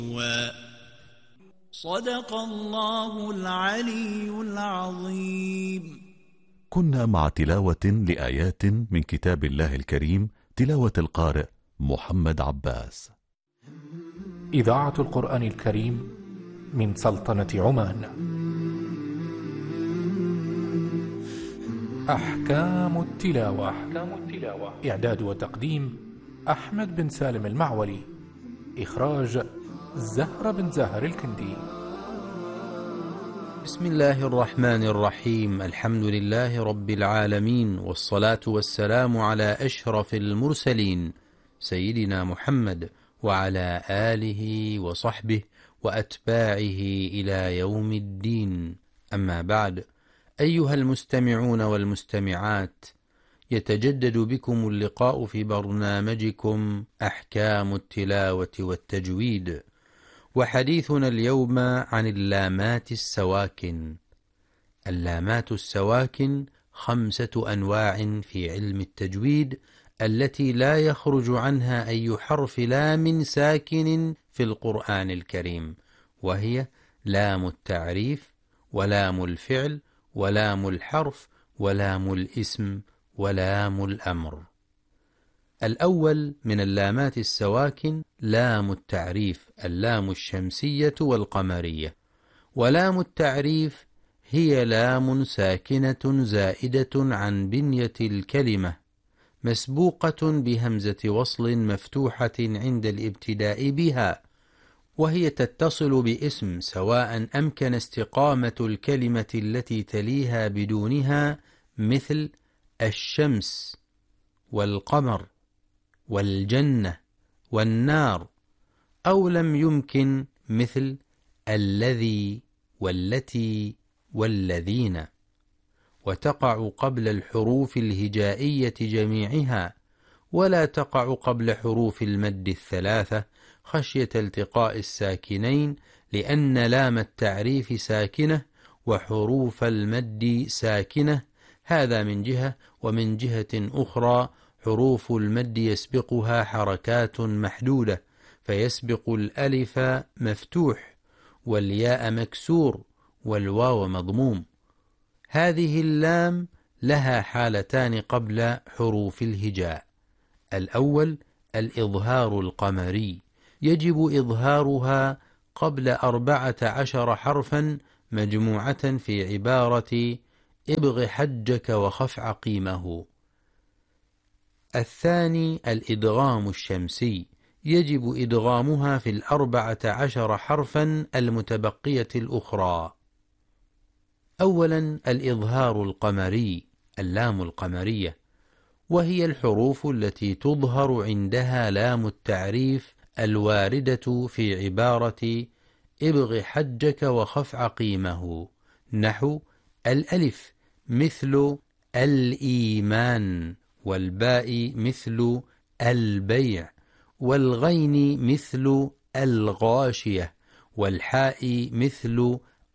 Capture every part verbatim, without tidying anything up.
صدق الله العلي العظيم. كنا مع تلاوة لآيات من كتاب الله الكريم، تلاوة القارئ محمد عباس. إذاعة القرآن الكريم من سلطنة عمان. أحكام التلاوة. أحكام التلاوة. إعداد وتقديم أحمد بن سالم المعولي. إخراج زهرة بن زهر الكندي. بسم الله الرحمن الرحيم. الحمد لله رب العالمين، والصلاة والسلام على أشرف المرسلين سيدنا محمد وعلى آله وصحبه وأتباعه إلى يوم الدين. أما بعد، أيها المستمعون والمستمعات، يتجدد بكم اللقاء في برنامجكم أحكام التلاوة والتجويد، وحديثنا اليوم عن اللامات السواكن. اللامات السواكن خمسة أنواع في علم التجويد، التي لا يخرج عنها أي حرف لام ساكن في القرآن الكريم، وهي لام التعريف، ولام الفعل، ولام الحرف، ولام الاسم، ولام الأمر. الأول من اللامات السواكن لام التعريف، اللام الشمسية والقمرية. ولام التعريف هي لام ساكنة زائدة عن بنية الكلمة، مسبوقة بهمزة وصل مفتوحة عند الابتداء بها، وهي تتصل باسم سواء أمكن استقامة الكلمة التي تليها بدونها، مثل الشمس والقمر والجنة والنار، أو لم يمكن، مثل الذي والتي والذين. وتقع قبل الحروف الهجائية جميعها، ولا تقع قبل حروف المد الثلاثة خشية التقاء الساكنين، لأن لام التعريف ساكنة وحروف المد ساكنة. هذا من جهة، ومن جهة أخرى حروف المد يسبقها حركات محدودة، فيسبق الألف مفتوح، والياء مكسور، والواو مضموم. هذه اللام لها حالتان قبل حروف الهجاء. الأول الإظهار القمري، يجب إظهارها قبل أربعة عشر حرفا مجموعة في عبارة ابغ حجك وخف عقيمه. الثاني الإدغام الشمسي، يجب إدغامها في الأربعة عشر حرفا المتبقية الأخرى. أولا الإظهار القمري، اللام القمرية، وهي الحروف التي تظهر عندها لام التعريف الواردة في عبارة ابغ حجك وخف عقيمه، نحو الألف مثل الإيمان، والباء مثل البيع، والغين مثل الغاشية، والحاء مثل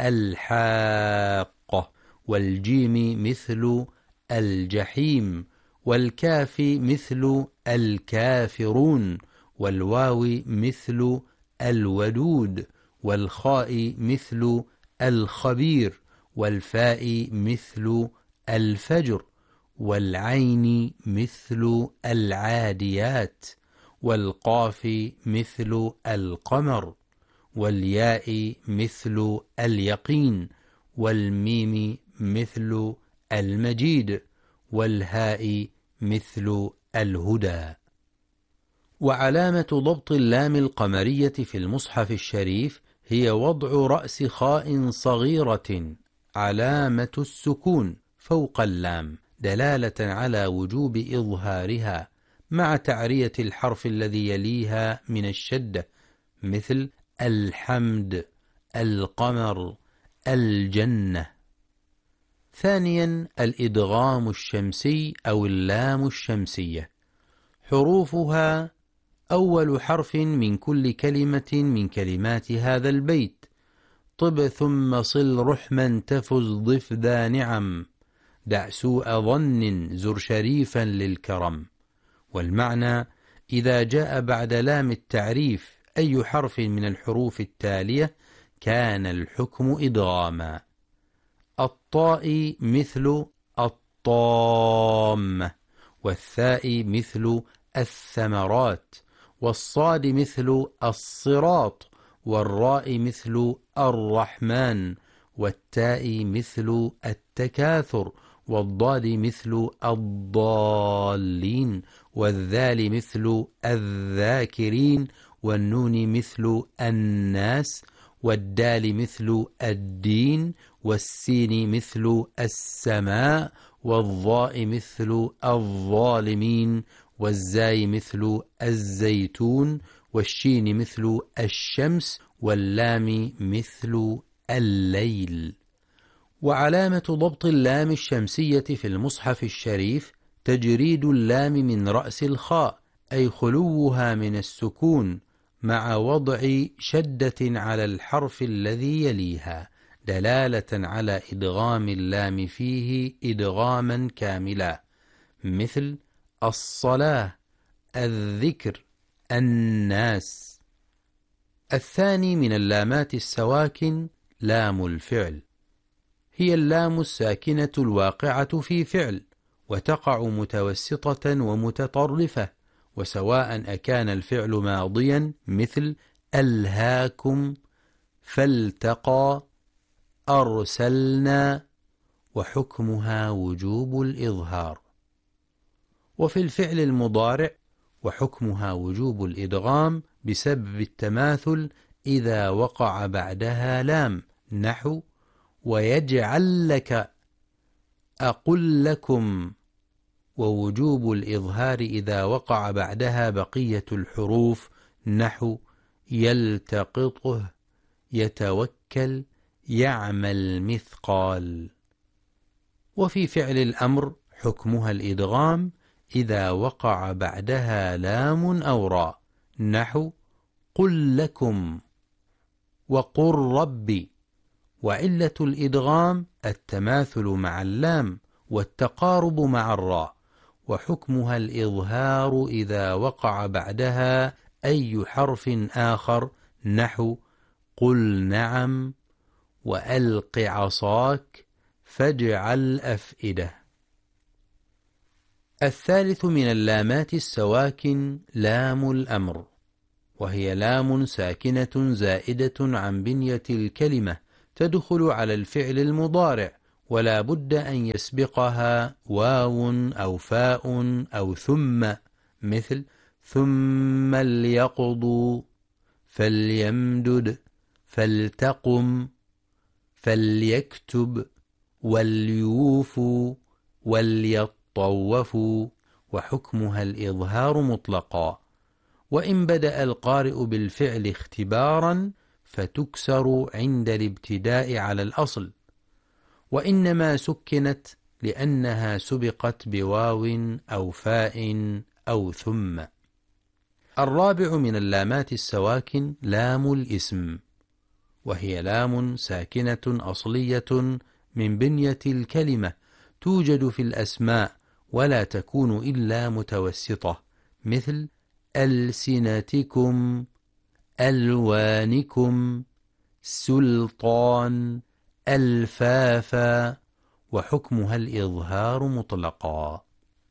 الحاقة، والجيم مثل الجحيم، والكاف مثل الكافرون، والواو مثل الودود، والخاء مثل الخبير، والفاء مثل الفجر، والعين مثل العاديات، والقاف مثل القمر، والياء مثل اليقين، والميم مثل المجيد، والهاء مثل الهدى. وعلامة ضبط اللام القمرية في المصحف الشريف هي وضع رأس خاء صغيرة علامة السكون فوق اللام، دلالة على وجوب إظهارها، مع تعرية الحرف الذي يليها من الشدة، مثل الحمد، القمر، الجنة. ثانيا الإدغام الشمسي أو اللام الشمسية، حروفها أول حرف من كل كلمة من كلمات هذا البيت: طب ثم صل رحما تفز ضف ذا نعم، دع سوء ظن زر شريفا للكرم. والمعنى: إذا جاء بعد لام التعريف أي حرف من الحروف التالية كان الحكم إدغاما: الطاء مثل الطامة، والثاء مثل الثمرات، والصاد مثل الصراط، والراء مثل الرحمن، والتاء مثل التكاثر، والضاد مثل الضالين، والذال مثل الذاكرين، والنون مثل الناس، والدال مثل الدين، والسين مثل السماء، والظاء مثل الظالمين، والزاي مثل الزيتون، والشين مثل الشمس، واللام مثل الليل. وعلامة ضبط اللام الشمسية في المصحف الشريف تجريد اللام من رأس الخاء، أي خلوها من السكون، مع وضع شدة على الحرف الذي يليها، دلالة على إدغام اللام فيه إدغاما كاملا، مثل الصلاة، الذكر، الناس. الثاني من اللامات السواكن لام الفعل، هي اللام الساكنة الواقعة في فعل، وتقع متوسطة ومتطرفة، وسواء أكان الفعل ماضيا مثل ألهاكم، فالتقى، أرسلنا، وحكمها وجوب الإظهار. وفي الفعل المضارع وحكمها وجوب الإدغام بسبب التماثل إذا وقع بعدها لام، نحو ويجعل لك، أقل لكم، ووجوب الإظهار إذا وقع بعدها بقية الحروف، نحو يلتقطه، يتوكل، يعمل مثقال. وفي فعل الأمر حكمها الإدغام إذا وقع بعدها لام أو راء، نحو قل لكم، وقل ربي. وعلة الإدغام التماثل مع اللام والتقارب مع الراء، وحكمها الإظهار إذا وقع بعدها أي حرف آخر، نحو قل نعم، وألق عصاك، فاجعل أفئدة. الثالث من اللامات السواكن لام الأمر، وهي لام ساكنة زائدة عن بنية الكلمة، تدخل على الفعل المضارع، ولا بد أن يسبقها واو أو فاء أو ثم، مثل ثم ليقضوا، فليمدد، فلتقم، فليكتب، وليوفوا، وليطوفوا. وحكمها الإظهار مطلقا، وإن بدأ القارئ بالفعل اختبارا فتكسر عند الابتداء على الأصل، وإنما سكنت لأنها سبقت بواو أو فاء أو ثم. الرابع من اللامات السواكن لام الاسم، وهي لام ساكنة أصلية من بنية الكلمة، توجد في الأسماء ولا تكون إلا متوسطة، مثل ألسنتكم، ألوانكم، سلطان، ألفافا. وحكمها الإظهار مطلقا.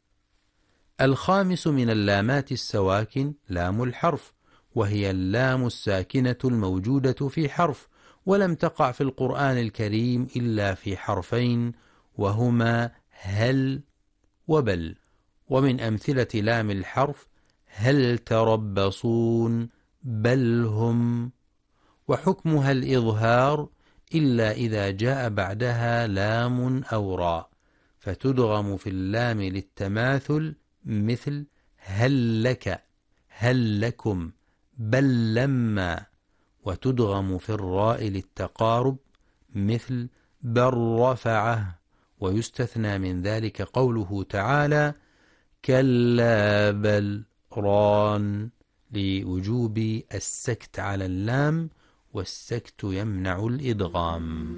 الخامس من اللامات السواكن لام الحرف، وهي اللام الساكنة الموجودة في حرف، ولم تقع في القرآن الكريم إلا في حرفين، وهما هل وبل. ومن أمثلة لام الحرف هل تربصون، بل هم. وحكمها الإظهار إلا إذا جاء بعدها لام أو راء، فتدغم في اللام للتماثل، مثل هل لك، هل لكم، بل لما. وتدغم في الراء للتقارب، مثل بل رفعه. ويستثنى من ذلك قوله تعالى كلا بل ران، لوجوب السكت على اللام، والسكت يمنع الإدغام.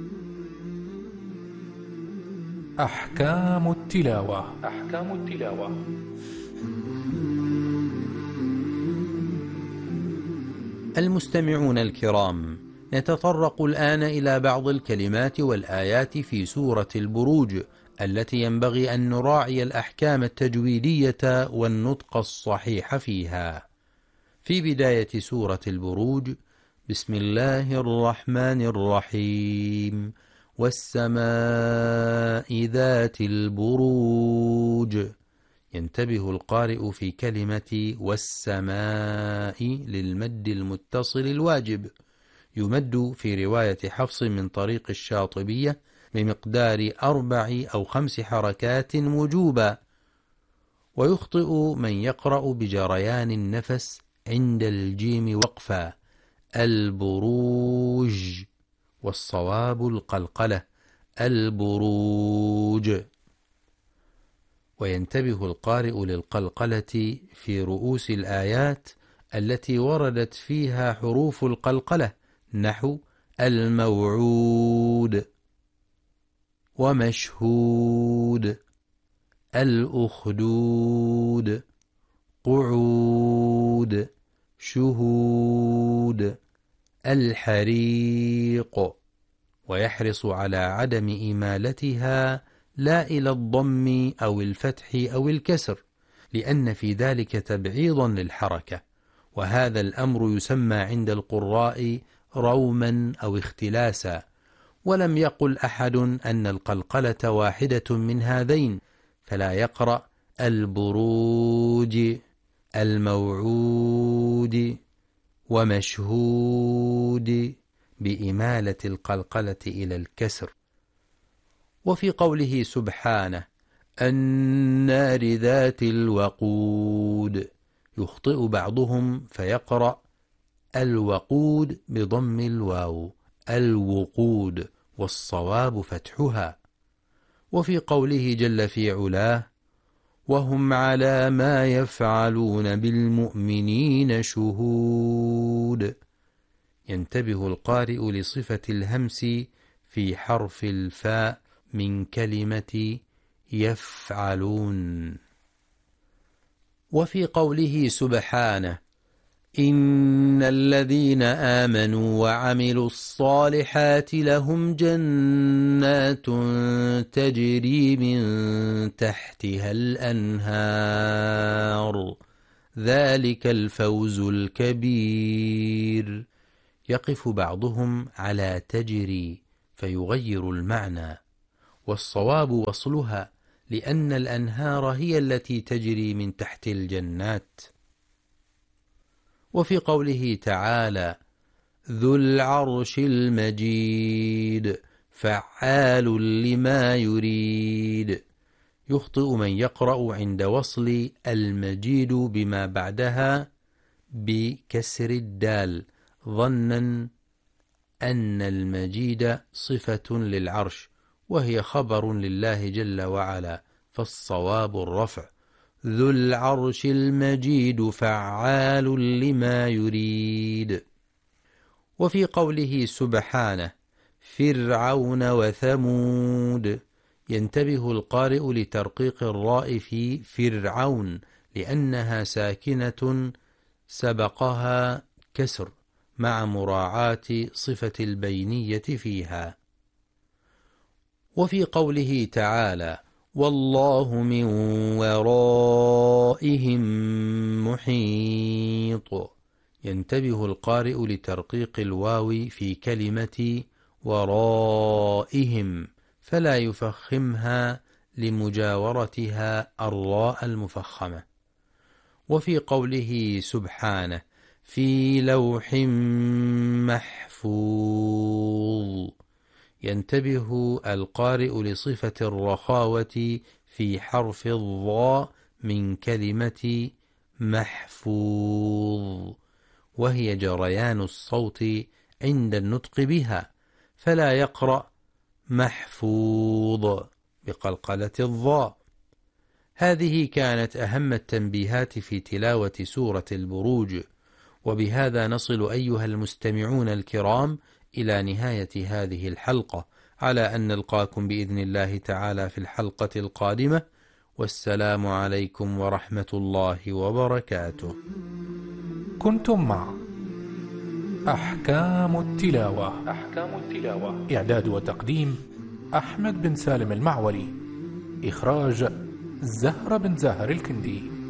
أحكام التلاوة. أحكام التلاوة المستمعون الكرام، نتطرق الآن إلى بعض الكلمات والآيات في سورة البروج التي ينبغي أن نراعي الأحكام التجويدية والنطق الصحيح فيها. في بداية سورة البروج: بسم الله الرحمن الرحيم، والسماء ذات البروج. ينتبه القارئ في كلمة والسماء للمد المتصل الواجب، يمد في رواية حفص من طريق الشاطبية بمقدار أربع أو خمس حركات وجوبا، ويخطئ من يقرأ بجريان النفس عند الجيم وقفا، البروج، والصواب القلقلة، البروج. وينتبه القارئ للقلقلة في رؤوس الآيات التي وردت فيها حروف القلقلة، نحو الموعود، ومشهود، الأخدود، قعود، شهود، الحريق. ويحرص على عدم إمالتها لا إلى الضم أو الفتح أو الكسر، لأن في ذلك تبعيضا للحركة، وهذا الأمر يسمى عند القراء روما أو اختلاسا. ولم يقل أحد أن القلقلة واحدة من هذين، فلا يقرأ البروج، الموعود، ومشهود بإمالة القلقلة إلى الكسر. وفي قوله سبحانه النار ذات الوقود، يخطئ بعضهم فيقرأ الوقود بضم الواو، الوقود، والصواب فتحها. وفي قوله جل في علاه وهم على ما يفعلون بالمؤمنين شهود، ينتبه القارئ لصفة الهمس في حرف الفاء من كلمة يفعلون. وفي قوله سبحانه إن الذين آمنوا وعملوا الصالحات لهم جنات تجري من تحتها الأنهار ذلك الفوز الكبير. يقف بعضهم على تجري فيغير المعنى، والصواب وصلها، لأن الأنهار هي التي تجري من تحت الجنات. وفي قوله تعالى ذو العرش المجيد فعال لما يريد، يخطئ من يقرأ عند وصل المجيد بما بعدها بكسر الدال، ظنا أن المجيد صفة للعرش وهي خبر لله جل وعلا، فالصواب الرفع، ذو العرش المجيد فعال لما يريد. وفي قوله سبحانه فرعون وثمود، ينتبه القارئ لترقيق الراء في فرعون لأنها ساكنة سبقها كسر مع مراعاة صفة البينية فيها. وفي قوله تعالى والله من ورائهم محيط، ينتبه القارئ لترقيق الواو في كلمة ورائهم فلا يفخمها لمجاورتها الراء المفخمة. وفي قوله سبحانه في لوح محفوظ، ينتبه القارئ لصفة الرخاوة في حرف الضاء من كلمة محفوظ، وهي جريان الصوت عند النطق بها، فلا يقرأ محفوظ بقلقلة الضاء. هذه كانت أهم التنبيهات في تلاوة سورة البروج، وبهذا نصل أيها المستمعون الكرام إلى نهاية هذه الحلقة، على أن نلقاكم بإذن الله تعالى في الحلقة القادمة، والسلام عليكم ورحمة الله وبركاته. كنتم مع أحكام التلاوة. أحكام التلاوة. إعداد وتقديم أحمد بن سالم المعولي. إخراج زهرة بن زاهر الكندي.